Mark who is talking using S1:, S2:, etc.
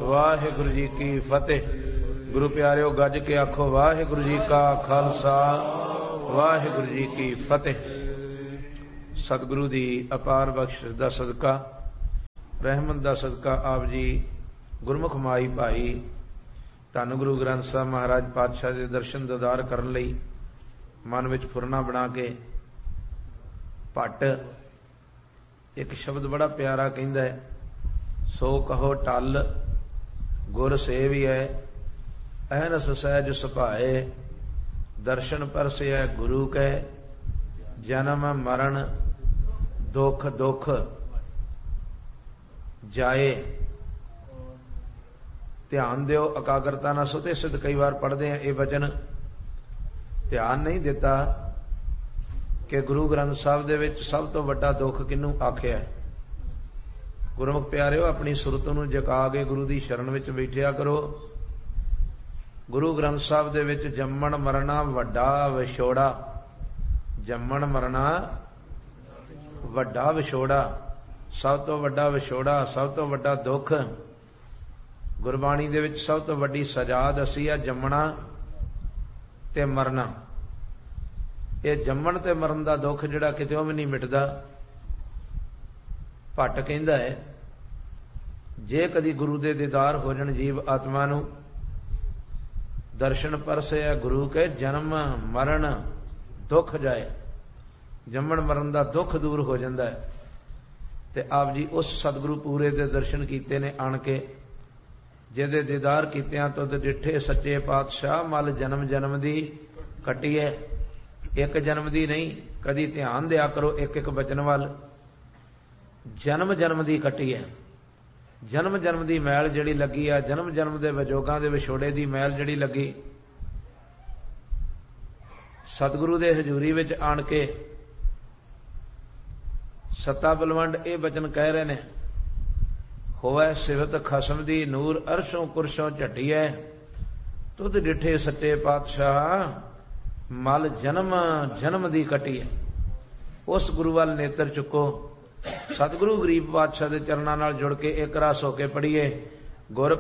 S1: ਵਾਹਿਗੁਰੂ ਜੀ ਕੀ ਫਤਿਹ। ਗੁਰੂ ਪਿਆਰਿਓ, ਗੱਜ ਕੇ ਆਖੋ ਵਾਹਿਗੁਰੂ ਜੀ ਕਾ ਖਾਲਸਾ ਵਾਹਿਗੁਰੂ ਜੀ ਕੀ ਫਤਿਹ। ਸਤਿਗੁਰੂ ਦੀ ਅਪਾਰ ਬਖਸ਼ਿਸ਼ ਦਾ ਸਦਕਾ, ਰਹਿਮਤ ਦਾ ਸਦਕਾ, ਆਪ ਜੀ ਗੁਰਮੁਖ ਮਾਈ ਭਾਈ ਧੰਨ ਗੁਰੂ ਗ੍ਰੰਥ ਸਾਹਿਬ ਮਹਾਰਾਜ ਪਾਤਸ਼ਾਹ ਦੇ ਦਰਸ਼ਨ ਦੀਦਾਰ ਕਰਨ ਲਈ ਮਨ ਵਿੱਚ ਫੁਰਨਾ ਬਣਾ ਕੇ ਭੱਟ ਇੱਕ ਸ਼ਬਦ ਬੜਾ ਪਿਆਰਾ ਕਹਿੰਦਾ ਹੈ, ਸੋ ਕਹੋ ਟਲ ਗੁਰ ਸੇਵੀਐ ਅਹਨਸ ਸਹਿਜ ਸੁਭਾਏ, ਦਰਸ਼ਨ ਪਰਸੈ ਗੁਰੂ ਕੈ ਜਨਮ ਮਰਨ ਦੁਖ ਦੁਖ ਜਾਏ। ਧਿਆਨ ਦਿਓ, ਇਕਾਗਰਤਾ ਨਾਲ ਸੁਤੇ ਸਿੱਧ ਕਈ ਵਾਰ ਪੜ੍ਹਦੇ ਆ ਇਹ ਵਚਨ, ਧਿਆਨ ਨਹੀਂ ਦਿੱਤਾ ਕਿ ਗੁਰੂ ਗ੍ਰੰਥ ਸਾਹਿਬ ਦੇ ਵਿੱਚ ਸਭ ਤੋਂ ਵੱਡਾ ਦੁੱਖ ਕਿਹਨੂੰ ਆਖਿਆ ਹੈ। ਗੁਰਮੁਖ ਪਿਆਰਿਓ, ਆਪਣੀ ਸੁਰਤ ਨੂੰ ਜਗਾ ਕੇ ਗੁਰੂ ਦੀ ਸ਼ਰਨ ਵਿੱਚ ਬੈਠਿਆ ਕਰੋ। ਗੁਰੂ ਗ੍ਰੰਥ ਸਾਹਿਬ ਦੇ ਵਿੱਚ ਜੰਮਣ ਮਰਨਾ ਵੱਡਾ ਵਿਛੋੜਾ, ਜੰਮਣ ਮਰਨਾ ਵੱਡਾ ਵਿਛੋੜਾ, ਸਭ ਤੋਂ ਵੱਡਾ ਵਿਛੋੜਾ, ਸਭ ਤੋਂ ਵੱਡਾ ਦੁੱਖ। ਗੁਰਬਾਣੀ ਦੇ ਵਿੱਚ ਸਭ ਤੋਂ ਵੱਡੀ ਸਜ਼ਾ ਦੱਸੀ ਆ ਜੰਮਣਾ ਤੇ ਮਰਨਾ। ਇਹ ਜੰਮਣ ਤੇ ਮਰਨ ਦਾ ਦੁੱਖ ਜਿਹੜਾ ਕਿਤੇੋਂ ਵੀ ਨਹੀਂ ਮਿਟਦਾ। ਭੱਟ ਕਹਿੰਦਾ ਹੈ, ਜੇ ਕਦੀ ਗੁਰੂ ਦੇ ਦੀਦਾਰ ਹੋ ਜਾਣ ਜੀਵ ਆਤਮਾ ਨੂੰ, ਦਰਸ਼ਨ ਪਰਸੈ ਗੁਰੂ ਕੇ ਜਨਮ ਮਰਨ ਦੁੱਖ ਜਾਏ, ਜੰਮਣ ਮਰਨ ਦਾ ਦੁੱਖ ਦੂਰ ਹੋ ਜਾਂਦਾ ਹੈ। ਤੇ ਆਪ ਜੀ ਉਸ ਸਤਿਗੁਰੂ ਪੂਰੇ ਦੇ ਦਰਸ਼ਨ ਕੀਤੇ ਨੇ ਆਣ ਕੇ, ਜਿਹਦੇ ਦੀਦਾਰ ਕੀਤਿਆਂ ਤੁਧ ਡਿੱਠੇ ਸੱਚੇ ਪਾਤਸ਼ਾਹ, ਮਲ ਜਨਮ ਜਨਮ ਦੀ ਕੱਟੀਏ। ਇੱਕ ਜਨਮ ਦੀ ਨਹੀਂ, ਕਦੀ ਧਿਆਨ ਦਿਆ ਕਰੋ ਇੱਕ ਇੱਕ ਬਚਨ ਵੱਲ। ਜਨਮ ਜਨਮ ਦੀ ਕੱਟੀ ਹੈ, ਜਨਮ ਜਨਮ ਦੀ ਮੈਲ ਜਿਹੜੀ ਲੱਗੀ ਆ, ਜਨਮ ਜਨਮ ਦੇ ਵਿਜੋਗਾਂ ਦੇ ਵਿਛੋੜੇ ਦੀ ਮੈਲ ਜਿਹੜੀ ਲੱਗੀ, ਸਤਿਗੁਰੂ ਦੇ ਹਜ਼ੂਰੀ ਵਿੱਚ ਆਣ ਕੇ ਸੱਤਾ ਬਲਵੰਡ ਇਹ ਬਚਨ ਕਹਿ ਰਹੇ ਨੇ, ਹੋਵੇ ਸਿਵਤ ਖਸਮ ਦੀ ਨੂਰ ਅਰਸ਼ੋਂ ਕੁਰਸ਼ੋਂ ਝਟੀਐ, ਤੁਧ ਡਿੱਠੇ ਸੱਚੇ ਪਾਤਸ਼ਾਹ, ਮਲ ਜਨਮ ਜਨਮ ਦੀ ਕੱਟੀਐ। ਉਸ ਗੁਰੂ ਵੱਲ ਨੇਤਰ ਚੁੱਕੋ, ਸਤਿਗੁਰੂ ਗਰੀਬ ਪਾਤਸ਼ਾਹ ਦੇ ਚਰਨਾਂ ਨਾਲ ਜੁੜ ਕੇ ਇੱਕ ਰਸ ਹੋ ਕੇ ਪੜ੍ਹੀਏ। ਗੁਰ